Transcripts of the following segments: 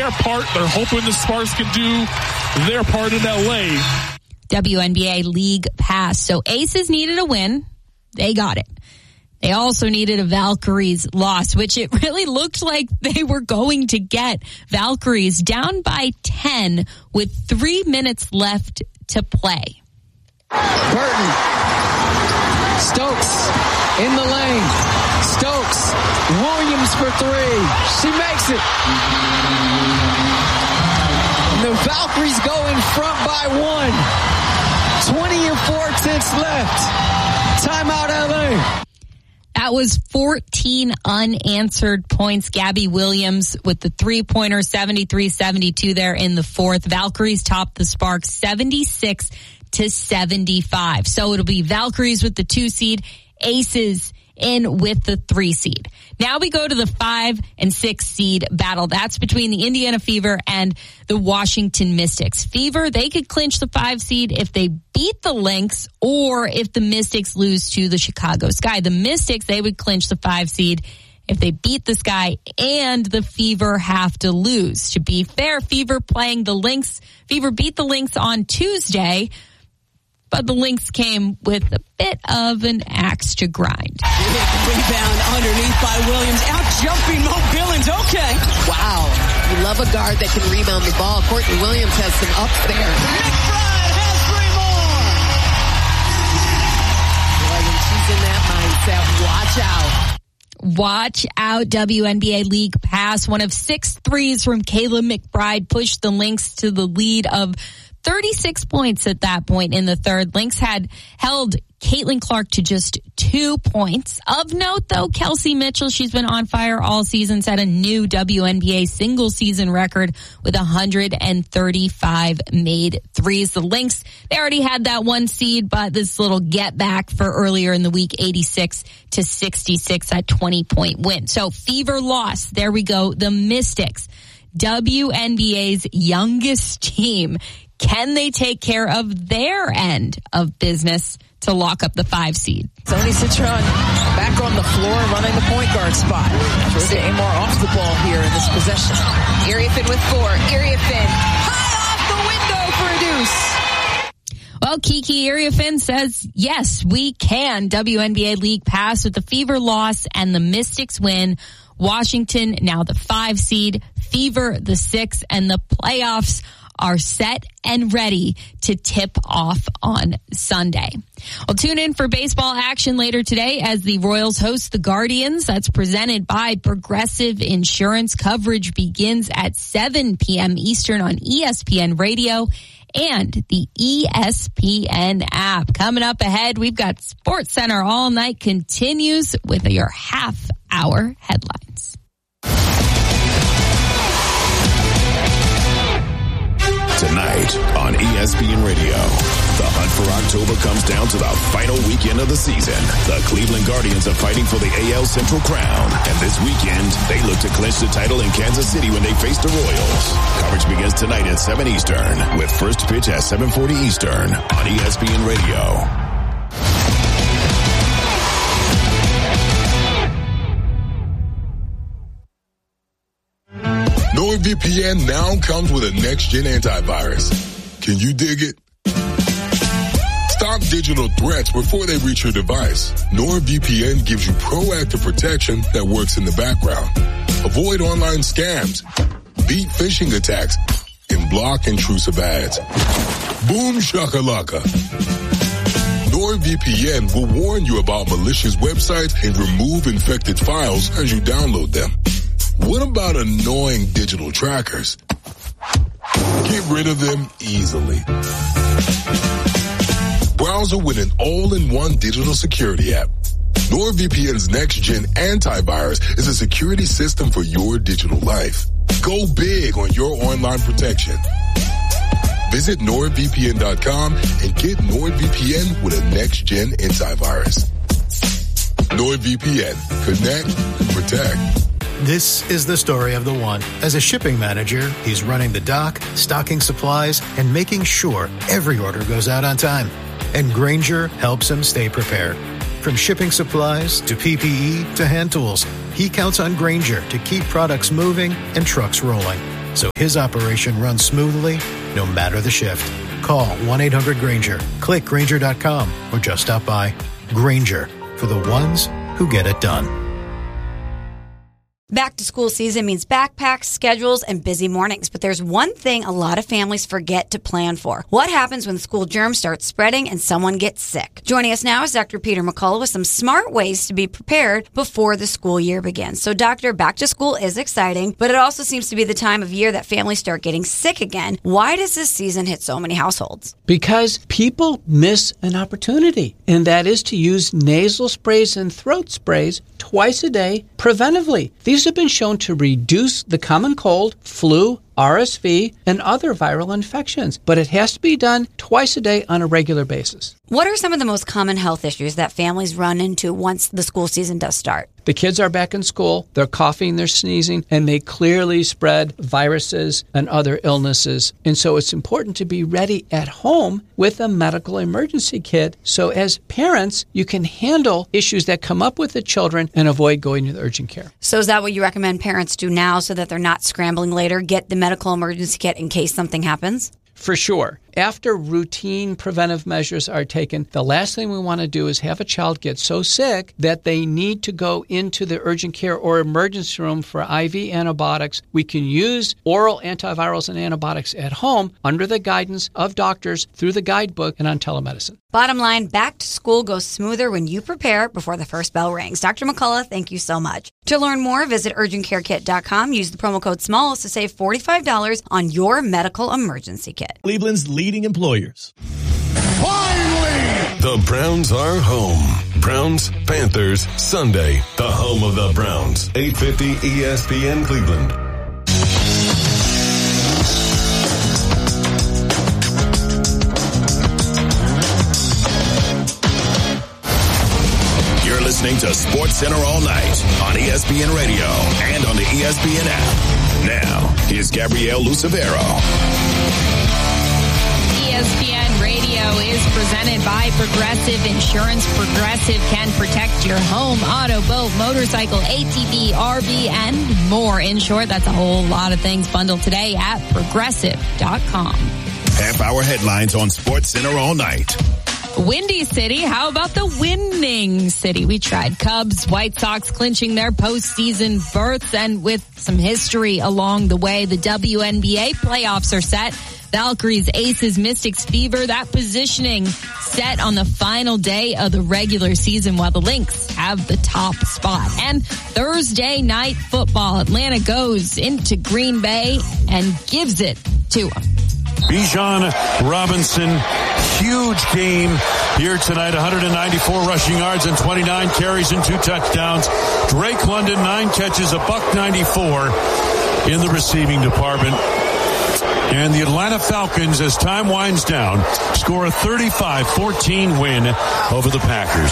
their part. They're hoping the Sparks can do their part in LA. WNBA League Pass. So Aces needed a win. They got it. They also needed a Valkyries loss, which it really looked like they were going to get. Valkyries down by 10 with 3 minutes left to play. Burton. Stokes in the lane. Stokes. Williams for three. She makes it. The Valkyries go in front by 1. 20:04 left. Timeout LA. That was 14 unanswered points. Gabby Williams with the three-pointer, 73-72 there in the fourth. Valkyries topped the Sparks 76-75. So it'll be Valkyries with the 2 seed, Aces in with the 3 seed. Now we go to the 5 and 6 seed battle. That's between the Indiana Fever and the Washington Mystics. Fever, they could clinch the 5 seed if they beat the Lynx or if the Mystics lose to the Chicago Sky. The Mystics, they would clinch the 5 seed if they beat the Sky, and the Fever have to lose. To be fair, Fever playing the Lynx. Fever beat the Lynx on Tuesday, but the Lynx came with a bit of an axe to grind. Rebound underneath by Williams. Out jumping Mo Billings. Okay. Wow. You love a guard that can rebound the ball. Courtney Williams has some ups there. McBride has 3 more. Williams, she's in that mindset. Watch out. Watch out, WNBA League Pass. One of 6 threes from Kayla McBride pushed the Lynx to the lead of 36 points at that point in the third. Lynx had held Caitlin Clark to just 2 points. Of note, though, Kelsey Mitchell, she's been on fire all season, set a new WNBA single-season record with 135 made threes. The Lynx, they already had that 1 seed, but this little get back for earlier in the week, 86-66, that 20-point win. So Fever lost. There we go. The Mystics, WNBA's youngest team. Can they take care of their end of business to lock up the 5 seed? Tony Citron back on the floor running the point guard spot. Georgia Amor off the ball here in this possession. Iriafen with 4. Iriafen high off the window for a deuce. Well, Kiki Iriafen says, yes, we can. WNBA League Pass with the Fever loss and the Mystics win. Washington now the 5 seed, Fever the 6, and the playoffs are set and ready to tip off on Sunday. Well, tune in for baseball action later today as the Royals host the Guardians. That's presented by Progressive Insurance. Coverage begins at 7 p.m. Eastern on ESPN Radio and the ESPN app. Coming up ahead, we've got SportsCenter All Night continues with your half-hour headlines. Tonight on ESPN Radio, the hunt for October comes down to the final weekend of the season. The Cleveland Guardians are fighting for the AL Central crown, and this weekend they look to clinch the title in Kansas City when they face the Royals. Coverage begins tonight at 7 Eastern, with first pitch at 7:40 Eastern on ESPN Radio. NordVPN now comes with a next-gen antivirus. Can you dig it? Stop digital threats before they reach your device. NordVPN gives you proactive protection that works in the background. Avoid online scams, beat phishing attacks, and block intrusive ads. Boom shakalaka. NordVPN will warn you about malicious websites and remove infected files as you download them. What about annoying digital trackers? Get rid of them easily. Browser with an all-in-one digital security app. NordVPN's next-gen antivirus is a security system for your digital life. Go big on your online protection. Visit NordVPN.com and get NordVPN with a next-gen antivirus. NordVPN. Connect and protect. This is the story of the one. As a shipping manager, he's running the dock, stocking supplies, and making sure every order goes out on time. And Grainger helps him stay prepared. From shipping supplies to PPE to hand tools, he counts on Grainger to keep products moving and trucks rolling. so his operation runs smoothly no matter the shift. Call 1-800-GRANGER, click Grainger.com, or just stop by. Grainger, for the ones who get it done. Back to school season means backpacks, schedules, and busy mornings. But there's one thing a lot of families forget to plan for. What happens when school germs start spreading and someone gets sick? Joining us now is Dr. Peter McCullough with some smart ways to be prepared before the school year begins. So, Doctor, back to school is exciting, but it also seems to be the time of year that families start getting sick again. Why does this season hit so many households? Because people miss an opportunity, and that is to use nasal sprays and throat sprays twice a day preventively. These have been shown to reduce the common cold, flu, RSV, and other viral infections, but it has to be done twice a day on a regular basis. What are some of the most common health issues that families run into once the school season does start? The kids are back in school, they're coughing, they're sneezing, and they clearly spread viruses and other illnesses. And so it's important to be ready at home with a medical emergency kit. So as parents, you can handle issues that come up with the children and avoid going to the urgent care. So is that what you recommend parents do now so that they're not scrambling later? Get the medical emergency kit in case something happens? For sure. After routine preventive measures are taken, the last thing we want to do is have a child get so sick that they need to go into the urgent care or emergency room for IV antibiotics. We can use oral antivirals and antibiotics at home under the guidance of doctors through the guidebook and on telemedicine. Bottom line, back to school goes smoother when you prepare before the first bell rings. Dr. McCullough, thank you so much. To learn more, visit urgentcarekit.com. Use the promo code SMALLS to save $45 on your medical emergency kit. Cleveland's leading employers. Finally! The Browns are home. Browns, Panthers, Sunday. The home of the Browns. 850 ESPN Cleveland. You're listening to SportsCenter all night on ESPN Radio and on the ESPN app. Now, here's Gabrielle Lucevero. ESPN Radio is presented by Progressive Insurance. Progressive can protect your home, auto, boat, motorcycle, ATV, RV, and more. In short, that's a whole lot of things bundled today at Progressive.com. Half-hour headlines on SportsCenter all night. Windy City, how about the winning city? We tried Cubs, White Sox clinching their postseason berths, and with some history along the way, the WNBA playoffs are set. Valkyries, Aces, Mystics, Fever, that positioning set on the final day of the regular season, while the Lynx have the top spot. And Thursday night football, Atlanta goes into Green Bay and gives it to them. Bijan Robinson, huge game here tonight. 194 rushing yards and 29 carries and 2 touchdowns. Drake London, 9 catches, $194 in the receiving department. And the Atlanta Falcons, as time winds down, score a 35-14 win over the Packers.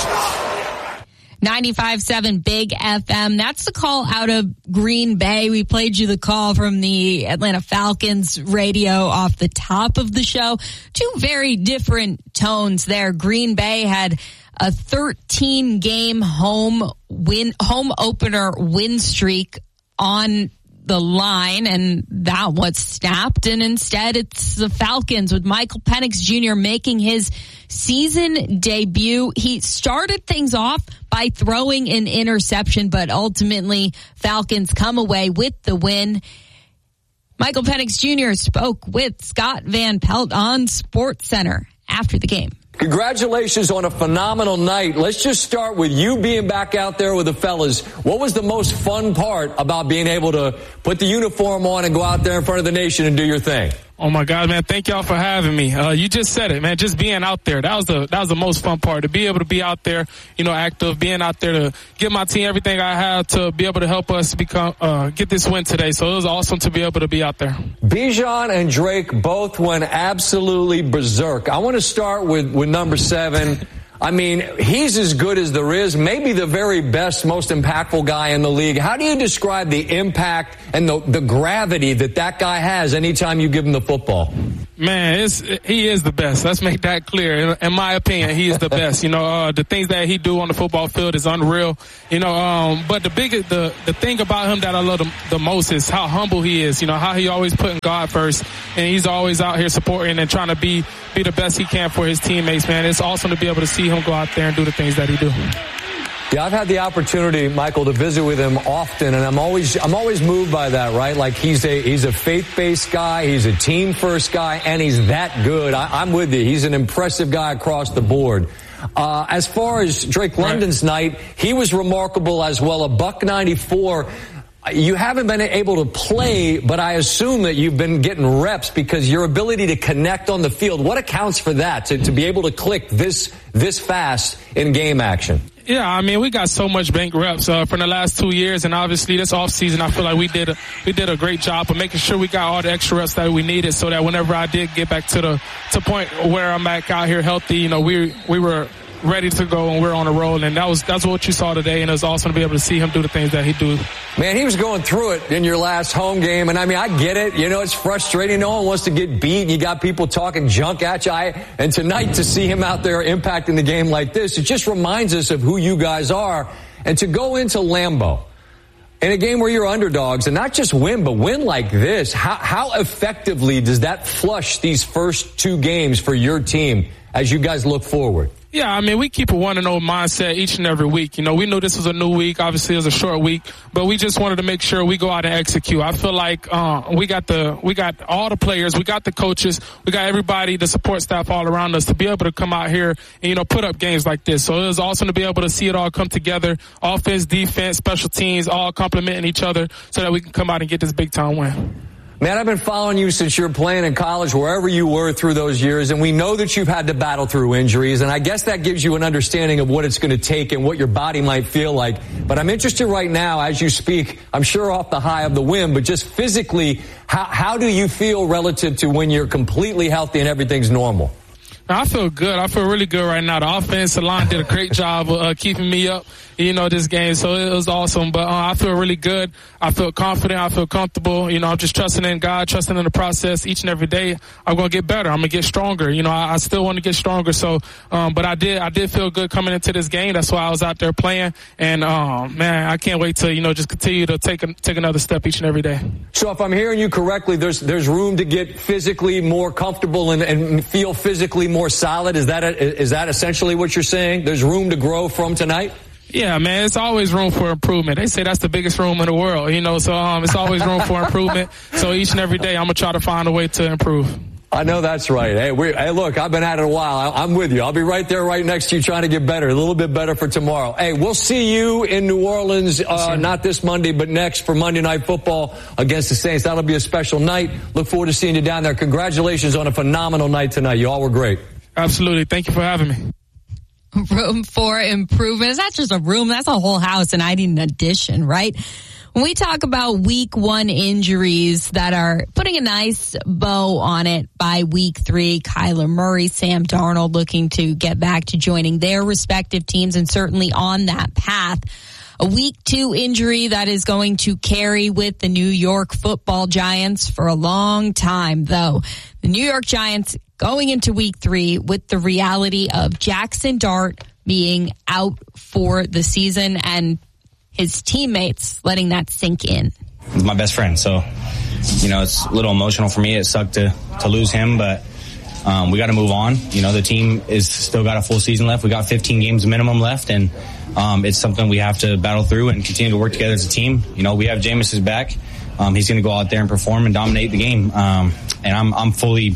95.7 Big FM. That's the call out of Green Bay. We played you the call from the Atlanta Falcons radio off the top of the show. 2 very different tones there. Green Bay had a 13-game home opener win streak on the line, and that was snapped, and instead it's the Falcons with Michael Penix Jr. making his season debut. He started things off by throwing an interception, but ultimately Falcons come away with the win. Michael Penix Jr. spoke with Scott Van Pelt on SportsCenter after the game. Congratulations on a phenomenal night. Let's just start with you being back out there with the fellas. What was the most fun part about being able to put the uniform on and go out there in front of the nation and do your thing? Oh my God, man! Thank y'all for having me. You just said it, man. Just being out there, that was the most fun part. To be able to be out there, active, being out there to give my team everything I have to be able to help us get this win today. So it was awesome to be able to be out there. Bijan and Drake both went absolutely berserk. I want to start with number 7. I mean, he's as good as there is, maybe the very best, most impactful guy in the league. How do you describe the impact and the gravity that guy has anytime you give him the football? Man, he is the best. Let's make that clear. In my opinion, he is the best. The things that he do on the football field is unreal. But the thing about him that I love the most is how humble he is. How he always putting God first, and he's always out here supporting and trying to be the best he can for his teammates. Man, it's awesome to be able to see him go out there and do the things that he do. Yeah, I've had the opportunity, Michael, to visit with him often, and I'm always moved by that, right? Like he's a faith-based guy, he's a team-first guy, and he's that good. I'm with you. He's an impressive guy across the board. As far as Drake London's night, he was remarkable as well. $194. You haven't been able to play, but I assume that you've been getting reps because your ability to connect on the field. What accounts for that, to be able to click this fast in game action? Yeah, I mean, we got so much bank reps from the last 2 years, and obviously this offseason, I feel like we did a great job of making sure we got all the extra reps that we needed, so that whenever I did get back to the point where I'm back out here healthy, we were ready to go and we're on a roll, and that's what you saw today, and it was awesome to be able to see him do the things that he do. Man, he was going through it in your last home game, and I mean, I get it. It's frustrating. No one wants to get beat, and you got people talking junk at you. And tonight, to see him out there impacting the game like this, it just reminds us of who you guys are. And to go into Lambeau in a game where you're underdogs, and not just win, but win like this, how effectively does that flush these first 2 games for your team as you guys look forward? Yeah, I mean, we keep a 1-0 mindset each and every week. We knew this was a new week. Obviously, it was a short week, but we just wanted to make sure we go out and execute. I feel like we got all the players, we got the coaches, we got everybody, the support staff all around us to be able to come out here and put up games like this. So it was awesome to be able to see it all come together. Offense, defense, special teams, all complementing each other so that we can come out and get this big time win. Man, I've been following you since you were playing in college, wherever you were through those years, and we know that you've had to battle through injuries, and I guess that gives you an understanding of what it's going to take and what your body might feel like. But I'm interested right now, as you speak, I'm sure off the high of the win, but just physically, how do you feel relative to when you're completely healthy and everything's normal? I feel good. I feel really good right now. The offensive line did a great job of keeping me up, this game. So it was awesome. But I feel really good. I feel confident. I feel comfortable. I'm just trusting in God, trusting in the process each and every day. I'm going to get better. I'm going to get stronger. I still want to get stronger. So, but I did feel good coming into this game. That's why I was out there playing. And, man, I can't wait to, just continue to take another step each and every day. So if I'm hearing you correctly, there's room to get physically more comfortable and feel physically more solid. Is that essentially what you're saying? There's room to grow from tonight? Yeah, man, it's always room for improvement. They say that's the biggest room in the world, so it's always room for improvement. So each and every day, I'm going to try to find a way to improve. I know that's right. Hey, look, I've been at it a while. I'm with you. I'll be right there right next to you trying to get better, a little bit better for tomorrow. Hey, we'll see you in New Orleans, not this Monday, but next for Monday Night Football against the Saints. That'll be a special night. Look forward to seeing you down there. Congratulations on a phenomenal night tonight. You all were great. Absolutely. Thank you for having me. Room for improvement. It's not just a room, that's a whole house, and I need an addition, right? When we talk about week 1 injuries that are putting a nice bow on it by week 3, Kyler Murray, Sam Darnold looking to get back to joining their respective teams and certainly on that path. A week 2 injury that is going to carry with the New York Football Giants for a long time, though. The New York Giants going into week 3 with the reality of Jackson Dart being out for the season and his teammates letting that sink in. He's my best friend, so, it's a little emotional for me. It sucked to lose him, but we got to move on. The team is still got a full season left. We got 15 games minimum left, and it's something we have to battle through and continue to work together as a team. We have Jameis's back. He's going to go out there and perform and dominate the game, and I'm fully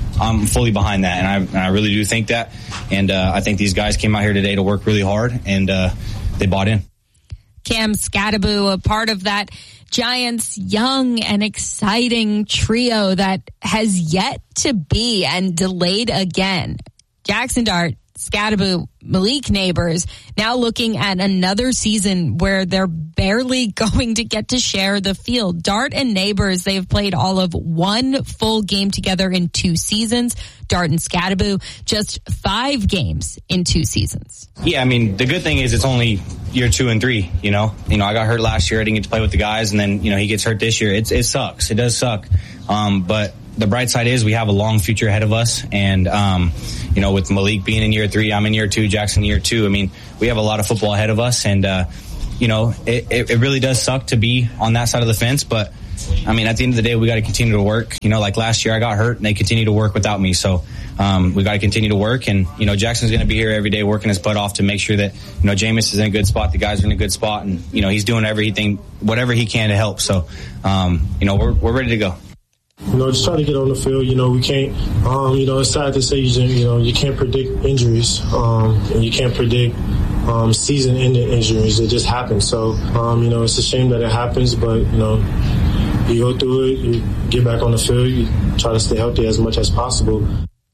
behind that, and I really do think that. And I think these guys came out here today to work really hard, and they bought in. Cam Skattebo, a part of that Giants young and exciting trio that has yet to be and delayed again. Jackson Dart, Skattebo, Malik Neighbors now looking at another season where they're barely going to get to share the field. Dart and Neighbors, they've played all of one full game together in 2 seasons. Dart and Scadaboo, just 5 games in 2 seasons. Yeah, I mean, the good thing is it's only year 2 and 3, you know. I got hurt last year. I didn't get to play with the guys, and then, he gets hurt this year. It sucks. It does suck. But the bright side is we have a long future ahead of us. And, with Malik being in year 3, I'm in year 2, Jackson in year 2. I mean, we have a lot of football ahead of us. And, it really does suck to be on that side of the fence. But, I mean, at the end of the day, we got to continue to work. Like last year I got hurt and they continue to work without me. So, we got to continue to work. And, Jackson's going to be here every day working his butt off to make sure that, Jameis is in a good spot. The guys are in a good spot. And, he's doing everything, whatever he can to help. So, we're ready to go. Just try to get on the field. We can't, it's sad to say, you can't predict injuries, and you can't predict season-ending injuries. It just happens. So, it's a shame that it happens, but, you go through it, you get back on the field, you try to stay healthy as much as possible.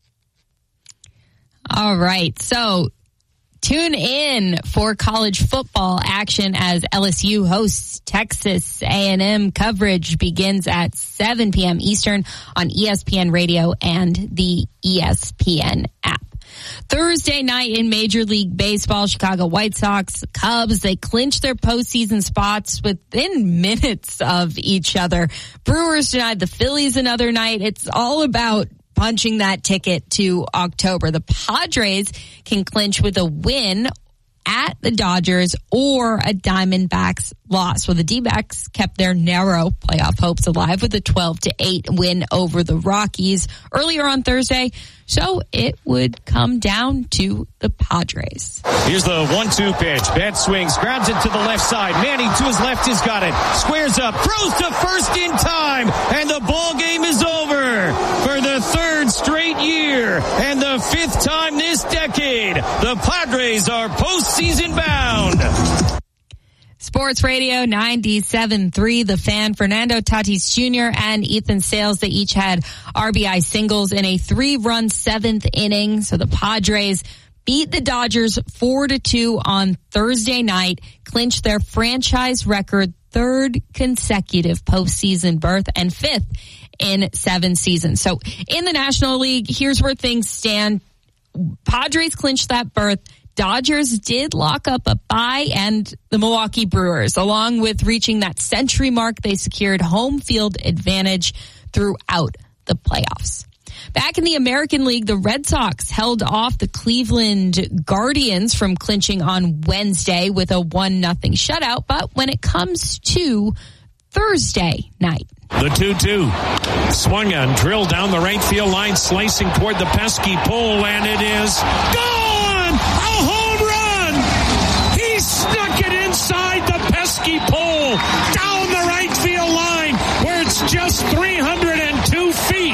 All right. So tune in for college football action as LSU hosts Texas A&M. Coverage begins at 7 p.m. Eastern on ESPN Radio and the ESPN app. Thursday night in Major League Baseball, Chicago White Sox, Cubs, they clinched their postseason spots within minutes of each other. Brewers denied the Phillies another night. It's all about punching that ticket to October. The Padres can clinch with a win at the Dodgers or a Diamondbacks loss. Well, the D-backs kept their narrow playoff hopes alive with a 12-8 win over the Rockies earlier on Thursday. So it would come down to the Padres. Here's the 1-2 pitch. Bat swings, grabs it to the left side. Manning to his left has got it. Squares up, throws to first in time, and the ball game is over for the 3rd straight year and the 5th time this decade. The Padres are postseason bound. Sports Radio 97.3, The Fan. Fernando Tatis Jr. and Ethan Sales, they each had RBI singles in a 3-run 7th inning. So the Padres beat the Dodgers 4-2 on Thursday night, clinched their franchise record 3rd consecutive postseason berth and 5th in 7 seasons. So in the National League, here's where things stand. Padres clinched that berth. Dodgers did lock up a bye, and the Milwaukee Brewers, along with reaching that century mark, they secured home field advantage throughout the playoffs. Back in the American League, the Red Sox held off the Cleveland Guardians from clinching on Wednesday with a 1-0 shutout. But when it comes to Thursday night, the 2-2 swung on, drilled down the right field line, slicing toward the pesky pole, and it is gone! A home run! He snuck it inside the pesky pole, down the right field line, where it's just 302 feet.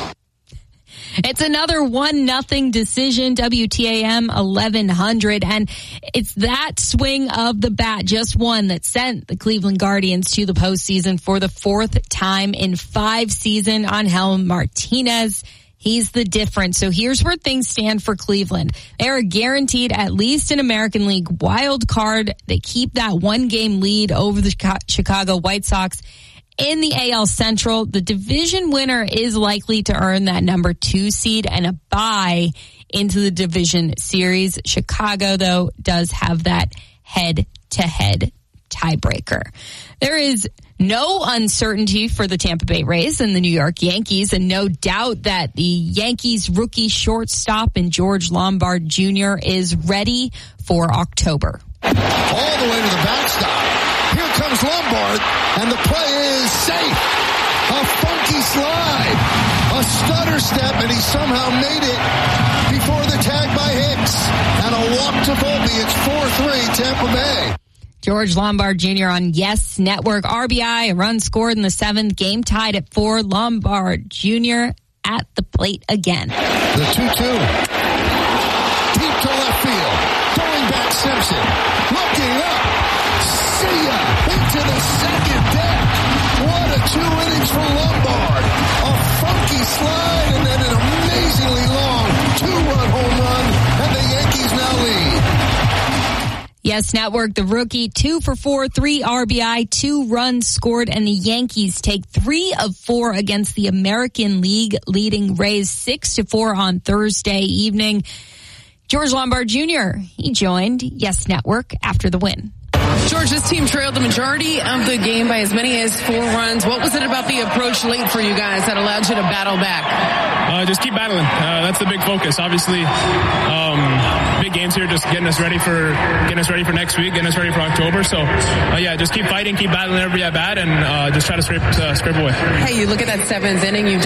It's another 1-0 decision, WTAM 1100, and it's that swing of the bat, just one, that sent the Cleveland Guardians to the postseason for the 4th time in 5 seasons. Angel Martinez, he's the difference. So here's where things stand for Cleveland. They are guaranteed at least an American League wild card. They keep that 1-game lead over the Chicago White Sox. In the AL Central, the division winner is likely to earn that number 2 seed and a bye into the division series. Chicago, though, does have that head-to-head tiebreaker. There is no uncertainty for the Tampa Bay Rays and the New York Yankees, and no doubt that the Yankees rookie shortstop and George Lombard Jr. is ready for October. All the way to the backstop. Here comes Lombard, and the play is safe. A funky slide, a stutter step, and he somehow made it before the tag by Hicks. And a walk to Volpe. It's 4-3 Tampa Bay. George Lombard Jr. on Yes Network. RBI, a run scored in the 7th, game tied at 4. Lombard Jr. at the plate again. The 2-2. Deep to left field. Going back Simpson. Looking up. See ya. Into the second deck. What a 2 innings for Lombard. A funky slide and then an amazingly long 2-run home run. And the Yankees now lead. Yes Network, the rookie, 2 for 4, 3 RBI, 2 runs scored, and the Yankees take 3 of 4 against the American League leading Rays 6-4 on Thursday evening. George Lombard Jr., he joined Yes Network after the win. George, this team trailed the majority of the game by as many as 4 runs. What was it about the approach late for you guys that allowed you to battle back? Just keep battling. That's the big focus. Obviously, big games here, just getting us ready for next week, getting us ready for October. So, just keep fighting, keep battling every at bat, and just try to scrape away. Hey, you look at that 7th inning, you